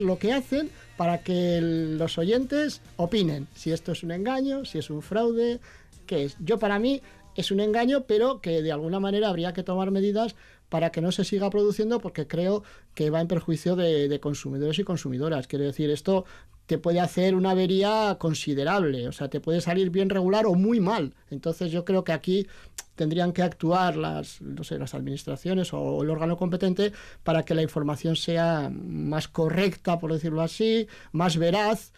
lo que hacen para que los oyentes opinen si esto es un engaño, si es un fraude, qué es. Para mí es un engaño, pero que de alguna manera habría que tomar medidas para que no se siga produciendo, porque creo que va en perjuicio de consumidores y consumidoras. Quiero decir, esto te puede hacer una avería considerable, o sea, te puede salir bien regular o muy mal. Entonces yo creo que aquí tendrían que actuar las administraciones o el órgano competente para que la información sea más correcta, por decirlo así, más veraz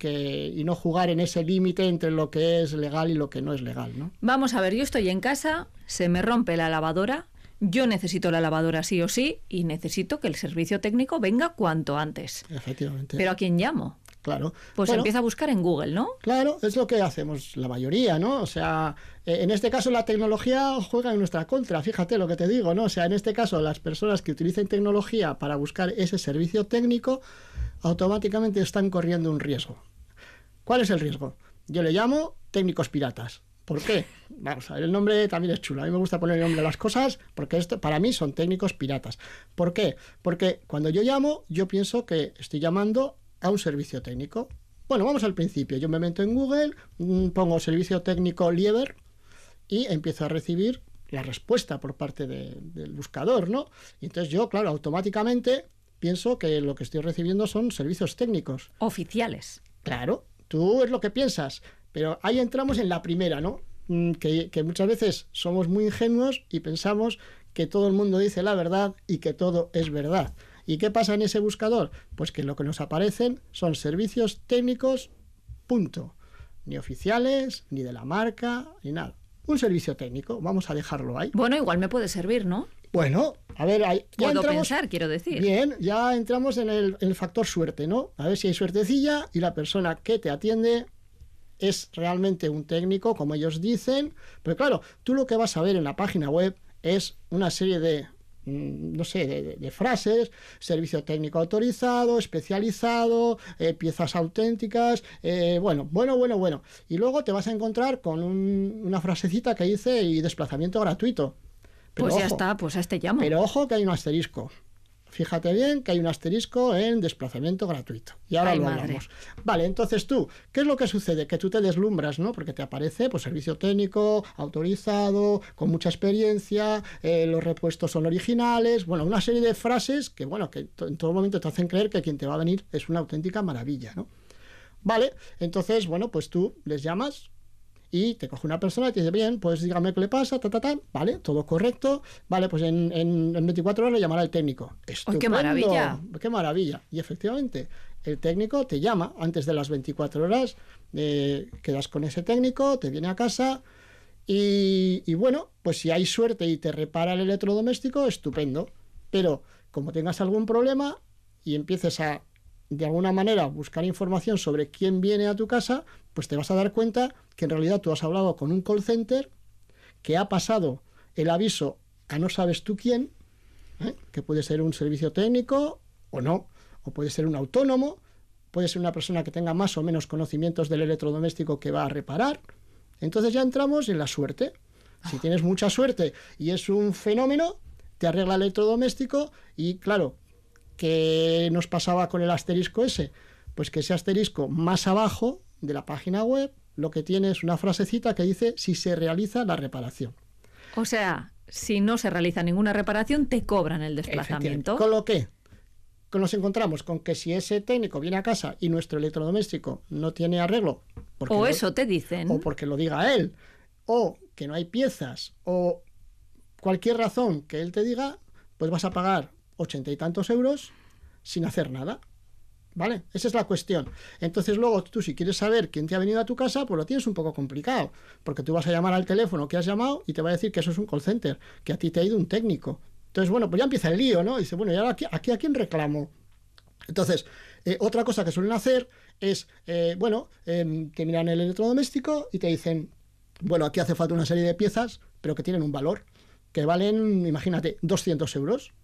y no jugar en ese límite entre lo que es legal y lo que no es legal, ¿no? Vamos a ver, yo estoy en casa, se me rompe la lavadora, yo necesito la lavadora sí o sí y necesito que el servicio técnico venga cuanto antes. Efectivamente. ¿Pero a quién llamo? Claro. Pues empieza a buscar en Google, ¿no? Claro, es lo que hacemos la mayoría, ¿no? O sea, en este caso la tecnología juega en nuestra contra, fíjate lo que te digo, ¿no? O sea, en este caso las personas que utilicen tecnología para buscar ese servicio técnico automáticamente están corriendo un riesgo. ¿Cuál es el riesgo? Yo le llamo técnicos piratas. ¿Por qué? Vamos a ver, el nombre también es chulo. A mí me gusta poner el nombre a las cosas porque esto para mí son técnicos piratas. ¿Por qué? Porque cuando yo llamo, yo pienso que estoy llamando a un servicio técnico. Bueno, vamos al principio. Yo me meto en Google, pongo servicio técnico Lieber y empiezo a recibir la respuesta por parte del buscador, ¿no? Y entonces yo, claro, automáticamente pienso que lo que estoy recibiendo son servicios técnicos. Oficiales. Claro, tú es lo que piensas, pero ahí entramos en la primera, ¿no? Que muchas veces somos muy ingenuos y pensamos que todo el mundo dice la verdad y que todo es verdad. ¿Y qué pasa en ese buscador? Pues que lo que nos aparecen son servicios técnicos, punto. Ni oficiales, ni de la marca, ni nada. Un servicio técnico, vamos a dejarlo ahí. Bueno, igual me puede servir, ¿no? Bueno, a ver, ahí ya puedo entramos, pensar, quiero decir. Bien, ya entramos en el factor suerte, ¿no? A ver si hay suertecilla y la persona que te atiende es realmente un técnico, como ellos dicen. Pero claro, tú lo que vas a ver en la página web es una serie de de frases: servicio técnico autorizado, especializado, piezas auténticas, bueno. Y luego te vas a encontrar con una frasecita que dice y desplazamiento gratuito. Pero pues ya ojo, está, pues a este llamo. Pero ojo que hay un asterisco. Fíjate bien que hay un asterisco en desplazamiento gratuito. Y ahora lo hablamos. Vale, entonces tú, ¿qué es lo que sucede? Que tú te deslumbras, ¿no? Porque te aparece, pues, servicio técnico, autorizado, con mucha experiencia, los repuestos son originales, bueno, una serie de frases que, bueno, que en todo momento te hacen creer que quien te va a venir es una auténtica maravilla, ¿no? Vale, entonces, bueno, pues tú les llamas y te coge una persona y te dice, bien, pues dígame qué le pasa, vale, todo correcto, vale, pues en 24 horas le llamará el técnico. ¡Estupendo! ¡Qué maravilla! ¡Qué maravilla! Y efectivamente, el técnico te llama antes de las 24 horas, quedas con ese técnico, te viene a casa y bueno, pues si hay suerte y te repara el electrodoméstico, estupendo. Pero como tengas algún problema y empieces a, de alguna manera, buscar información sobre quién viene a tu casa, pues te vas a dar cuenta que en realidad tú has hablado con un call center que ha pasado el aviso a no sabes tú quién, que puede ser un servicio técnico o no, o puede ser un autónomo, puede ser una persona que tenga más o menos conocimientos del electrodoméstico que va a reparar. Entonces ya entramos en la suerte. Si tienes mucha suerte y es un fenómeno, te arregla el electrodoméstico y, claro, ¿qué nos pasaba con el asterisco ese? Pues que ese asterisco más abajo de la página web lo que tiene es una frasecita que dice si se realiza la reparación. O sea, si no se realiza ninguna reparación, te cobran el desplazamiento. ¿Con lo que? Nos encontramos con que si ese técnico viene a casa y nuestro electrodoméstico no tiene arreglo, o eso te dicen, o porque lo diga él, o que no hay piezas, o cualquier razón que él te diga, pues vas a pagar 80 y tantos euros sin hacer nada. ¿Vale? Esa es la cuestión. Entonces luego tú, si quieres saber quién te ha venido a tu casa, pues lo tienes un poco complicado, porque tú vas a llamar al teléfono que has llamado y te va a decir que eso es un call center, que a ti te ha ido un técnico. Entonces, bueno, pues ya empieza el lío, ¿no? Y dice, bueno, ¿y ahora aquí a quién reclamo? Entonces, otra cosa que suelen hacer es, que miran el electrodoméstico y te dicen, bueno, aquí hace falta una serie de piezas, pero que tienen un valor, que valen, imagínate, 200 euros.